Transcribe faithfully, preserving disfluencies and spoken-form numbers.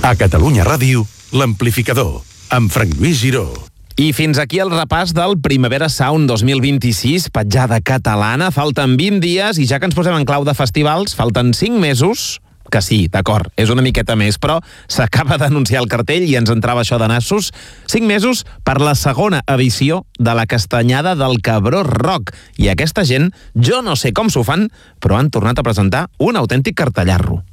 A Catalunya Ràdio, l'Amplificador, amb Frank Lluís Giró. I fins aquí el repàs del Primavera Sound dos mil vint-i-sis, petjada catalana. Falten vint dies i ja que ens posem en clau de festivals, falten cinc mesos, que sí, d'acord, és una miqueta més, però s'acaba d'anunciar el cartell i ens entrava això de nassos. cinc mesos per la segona edició de la Castanyada del Cabró Rock. I aquesta gent, jo no sé com s'ho fan, però han tornat a presentar un autèntic cartellarro.